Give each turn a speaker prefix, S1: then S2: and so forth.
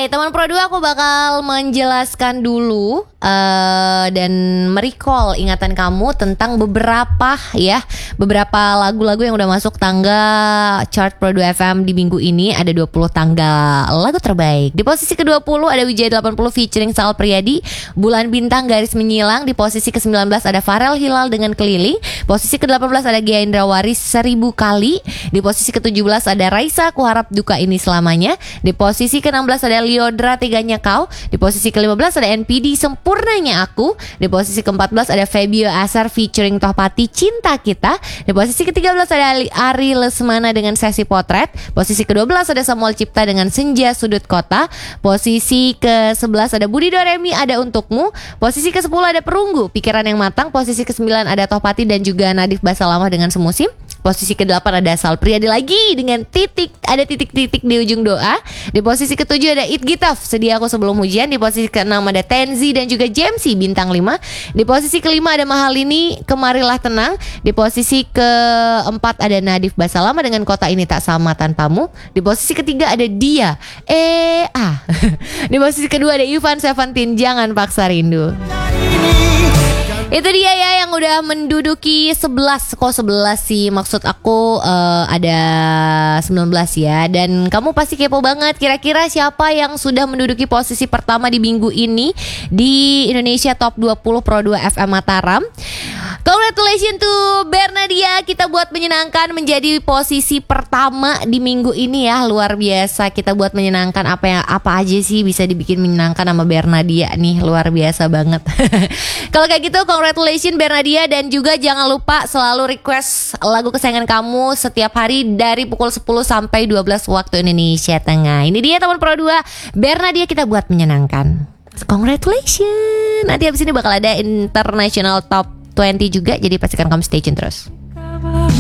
S1: teman Pro 2 aku bakal menjelaskan dulu dan merecall ingatan kamu tentang beberapa lagu-lagu yang udah masuk tangga chart Pro 2 FM di minggu ini. Ada 20 tangga lagu terbaik. Di posisi ke-20 ada Wijaya 80 featuring Sal Priadi, Bulan Bintang Garis Menyilang. Di posisi ke-19 ada Farel Hilal dengan Keliling. Posisi ke-18 ada Gia Indrawaris 1000 Kali. Di posisi ke-17 ada Raisa Kuharap Duka Ini Selamanya. Di posisi ke-16 ada Liodra Teganya Kau. Di posisi ke-15 ada NPD Sempurnanya Aku. Di posisi ke-14 ada Febio Asar featuring Tohpati Cinta Kita. Di posisi ke-13 ada Ari Lesmana dengan Sesi Potret. Posisi ke-12 ada Samuel Cipta dengan Senja Sudut Kota. Posisi ke-11 ada Budi Doremi Ada Untukmu. Posisi ke-10 ada Perunggu Pikiran Yang Matang. Posisi ke-9 ada Tohpati dan juga Nadif Basalamah dengan Semusim. Posisi ke-8 ada Sal Priadi lagi dengan titik-titik di ujung doa. Di posisi ke-7 ada It Gitaf Sedia Aku Sebelum Hujan. Di posisi ke-6 ada Tenzi dan juga Jamsi Bintang 5. Di posisi ke-5 ada Mahalini Kemarilah Tenang. Di posisi ke-4 ada Nadif Basalamah dengan Kota Ini Tak Sama Tanpamu. Di posisi ke-3 ada Dia Di posisi ke-2 ada Ivan Seventeen Jangan Paksa Rindu. Itu dia ya yang udah menduduki 11. Kok 11 sih? Maksud aku ada 19 ya. Dan kamu pasti kepo banget kira-kira siapa yang sudah menduduki posisi pertama di minggu ini di Indonesia Top 20 Pro 2 FM Mataram. Congratulations to Bernadia. Kita buat menyenangkan menjadi posisi pertama di minggu ini ya. Luar biasa. Kita buat menyenangkan apa aja sih bisa dibikin menyenangkan sama Bernadia nih. Luar biasa banget. Kalau kayak gitu congratulations Bernadia. Dan juga jangan lupa selalu request lagu kesayangan kamu setiap hari dari pukul 10 sampai 12 waktu Indonesia Tengah. Ini dia teman Pro 2 Bernadia, kita buat menyenangkan. Congratulations. Nanti abis ini bakal ada International Top 20 juga. Jadi pastikan kamu stay tune terus.